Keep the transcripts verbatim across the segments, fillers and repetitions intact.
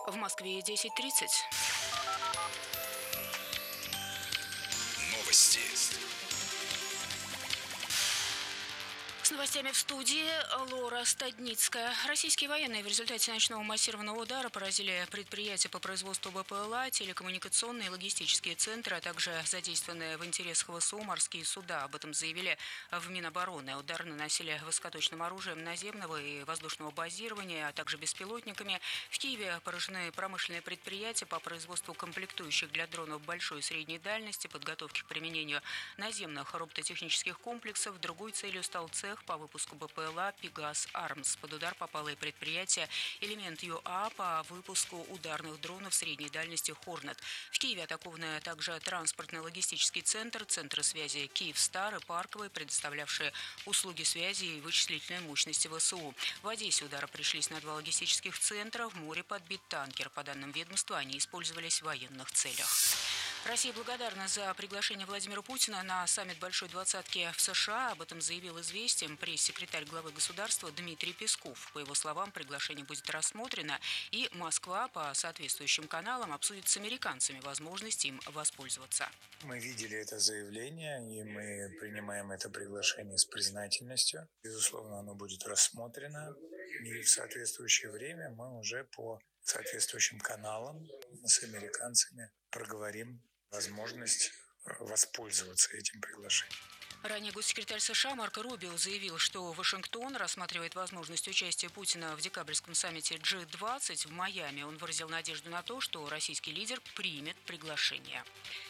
В Москве десять тридцать. Новости. С новостями в студии Лора Стадницкая. Российские военные в результате ночного массированного удара поразили предприятия по производству БПЛА, телекоммуникационные и логистические центры, а также задействованные в интересах ВСУ морские суда. Об этом заявили в Минобороны. Удары наносили высокоточным оружием наземного и воздушного базирования, а также беспилотниками. В Киеве поражены промышленные предприятия по производству комплектующих для дронов большой и средней дальности, подготовки к применению наземных робототехнических комплексов. Другой целью стал цех по выпуску БПЛА «Пегас Армс». Под удар попало и предприятие «Элемент ЮА» по выпуску ударных дронов средней дальности «Хорнет». В Киеве атакованы также транспортно-логистический центр, центры связи «Киевстар» и «Парковый», предоставлявшие услуги связи и вычислительной мощности ВСУ. В Одессе удары пришлись на два логистических центра. В море подбит танкер. По данным ведомства, они использовались в военных целях. Россия благодарна за приглашение Владимира Путина на саммит Большой Двадцатки в США. Об этом заявил «Известиям» пресс-секретарь главы государства Дмитрий Песков. По его словам, приглашение будет рассмотрено, и Москва по соответствующим каналам обсудит с американцами возможность им воспользоваться. Мы видели это заявление, и мы принимаем это приглашение с признательностью. Безусловно, оно будет рассмотрено, и в соответствующее время мы уже по соответствующим каналам с американцами проговорим возможность воспользоваться этим приглашением. Ранее госсекретарь США Марко Рубио заявил, что Вашингтон рассматривает возможность участия Путина в декабрьском саммите джи двадцать в Майами. Он выразил надежду на то, что российский лидер примет приглашение.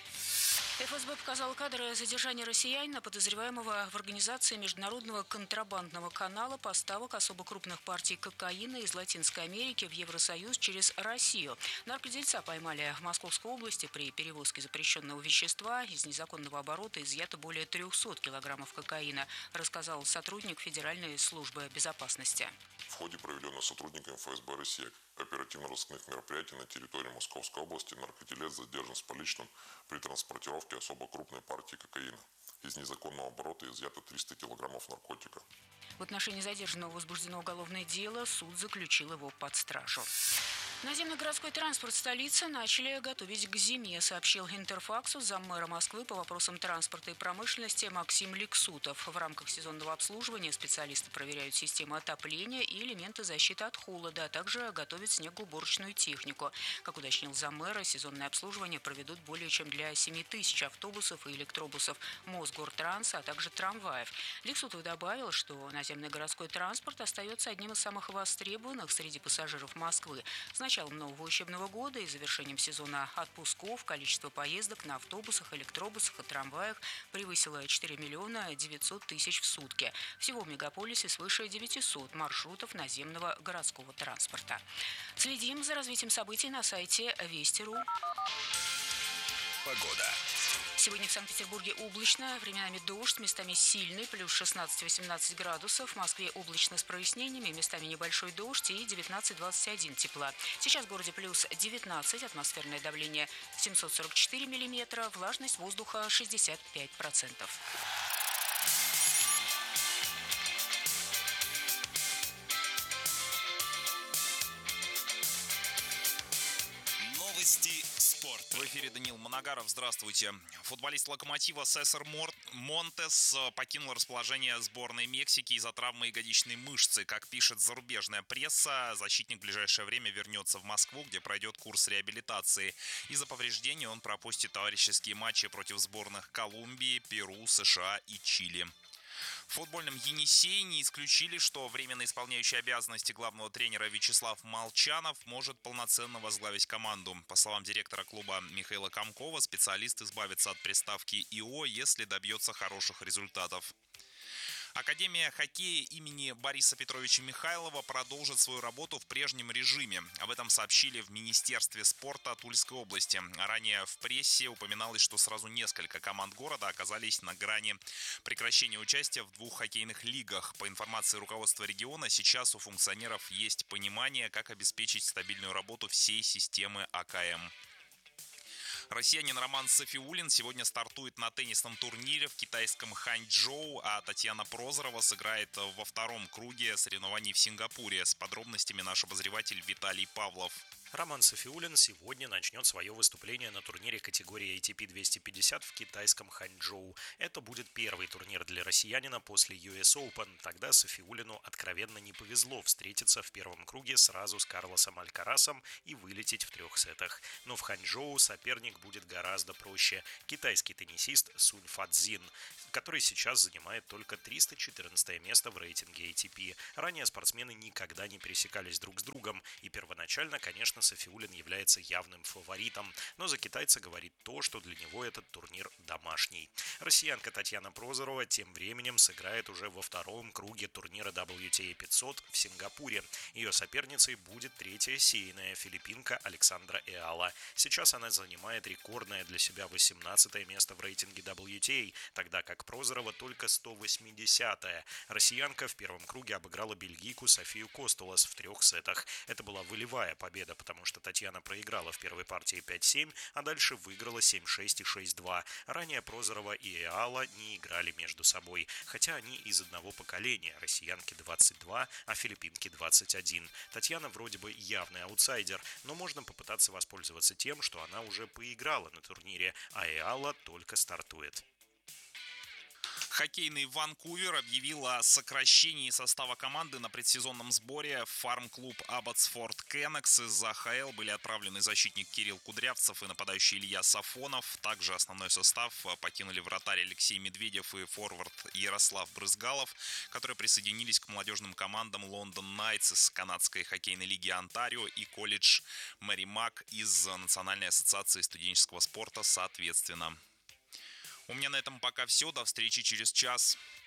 эф эс бэ показал кадры задержания россиянина, подозреваемого в организации международного контрабандного канала поставок особо крупных партий кокаина из Латинской Америки в Евросоюз через Россию. Наркодельца поймали в Московской области при перевозке запрещенного вещества. Из незаконного оборота изъято более трехсот килограммов кокаина, рассказал сотрудник Федеральной службы безопасности. В ходе проведенных сотрудниками эф эс бэ России оперативно-розыскных мероприятий на территории Московской области наркоделец задержан с поличным при транспортировке особо крупной партии кокаина. Из незаконного оборота изъято триста килограммов наркотика. В отношении задержанного возбуждено уголовное дело. Суд заключил его под стражу. Наземный городской транспорт столицы начали готовить к зиме, сообщил Интерфаксу заммэра Москвы по вопросам транспорта и промышленности Максим Ликсутов. В рамках сезонного обслуживания специалисты проверяют системы отопления и элементы защиты от холода, а также готовят снегоуборочную технику. Как уточнил заммэра, сезонное обслуживание проведут более чем для семи тысяч автобусов и электробусов Мосгортранса, а также трамваев. Ликсутов добавил, что наземный городской транспорт остается одним из самых востребованных среди пассажиров Москвы. С началом нового учебного года и завершением сезона отпусков количество поездок на автобусах, электробусах и трамваях превысило четыре миллиона девятьсот тысяч в сутки. Всего в мегаполисе свыше девятисот маршрутов наземного городского транспорта. Следим за развитием событий на сайте Вести точка ру. Погода. Сегодня в Санкт-Петербурге облачно, временами дождь, местами сильный, плюс шестнадцать-восемнадцать градусов. В Москве облачно с прояснениями, местами небольшой дождь и девятнадцать-двадцать один тепла. Сейчас в городе плюс девятнадцать, атмосферное давление семьсот сорок четыре миллиметра, влажность воздуха шестьдесят пять процентов. Новости спорта. В эфире Даниил Моногаров. Здравствуйте. Футболист «Локомотива» Сесар Монтес покинул расположение сборной Мексики из-за травмы ягодичной мышцы. Как пишет зарубежная пресса, защитник в ближайшее время вернется в Москву, где пройдет курс реабилитации. Из-за повреждений он пропустит товарищеские матчи против сборных Колумбии, Перу, США и Чили. В футбольном «Енисее» не исключили, что временно исполняющий обязанности главного тренера Вячеслав Молчанов может полноценно возглавить команду. По словам директора клуба Михаила Комкова, специалист избавится от приставки «ИО», если добьется хороших результатов. Академия хоккея имени Бориса Петровича Михайлова продолжит свою работу в прежнем режиме. Об этом сообщили в Министерстве спорта Тульской области. Ранее в прессе упоминалось, что сразу несколько команд города оказались на грани прекращения участия в двух хоккейных лигах. По информации руководства региона, сейчас у функционеров есть понимание, как обеспечить стабильную работу всей системы А К М. Россиянин Роман Сафиуллин сегодня стартует на теннисном турнире в китайском Ханчжоу, а Татьяна Прозорова сыграет во втором круге соревнований в Сингапуре. С подробностями наш обозреватель Виталий Павлов. Роман Сафиуллин сегодня начнет свое выступление на турнире категории эй ти пи двести пятьдесят в китайском Ханчжоу. Это будет первый турнир для россиянина после ю эс Open. Тогда Сафиуллину откровенно не повезло встретиться в первом круге сразу с Карлосом Алькарасом и вылететь в трех сетах. Но в Ханчжоу соперник будет гораздо проще. Китайский теннисист Сунь Фацзин, который сейчас занимает только триста четырнадцатое место в рейтинге эй ти пи. Ранее спортсмены никогда не пересекались друг с другом, и первоначально, конечно, Сафиуллин является явным фаворитом, но за китайца говорит то, что для него этот турнир домашний. Россиянка Татьяна Прозорова тем временем сыграет уже во втором круге турнира дабл ю ти эй пятьсот в Сингапуре. Ее соперницей будет третья сеянная филиппинка Александра Эала. Сейчас она занимает рекордное для себя восемнадцатое место в рейтинге дабл ю ти эй, тогда как Прозорова только сто восьмидесятое. Россиянка в первом круге обыграла бельгийку Софию Костулас в трех сетах. Это была волевая победа, потому что Татьяна проиграла в первой партии пять семь, а дальше выиграла семь шесть и шесть два. Ранее Прозорова и Эала не играли между собой, хотя они из одного поколения, россиянки двадцать два, а филиппинки двадцать один. Татьяна вроде бы явный аутсайдер, но можно попытаться воспользоваться тем, что она уже поиграла на турнире, а Эала только стартует. Хоккейный Ванкувер объявил о сокращении состава команды на предсезонном сборе. В фарм-клуб Абботсфорд Кеннекс из а ха эл были отправлены защитник Кирилл Кудрявцев и нападающий Илья Сафонов. Также основной состав покинули вратарь Алексей Медведев и форвард Ярослав Брызгалов, которые присоединились к молодежным командам Лондон Найтс из канадской хоккейной лиги Онтарио и колледж Мэри Мак из Национальной ассоциации студенческого спорта соответственно. У меня на этом пока все. До встречи через час.